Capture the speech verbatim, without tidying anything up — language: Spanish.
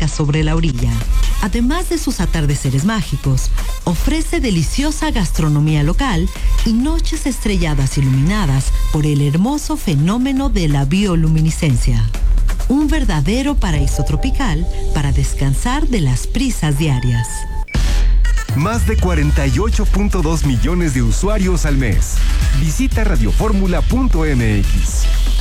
fresca sobre la orilla. Además de sus atardeceres mágicos, ofrece deliciosa gastronomía local y noches estrelladas iluminadas por el hermoso fenómeno de la bioluminiscencia. Un verdadero paraíso tropical para descansar de las prisas diarias. Más de cuarenta y ocho punto dos millones de usuarios al mes. Visita radioformula punto m x.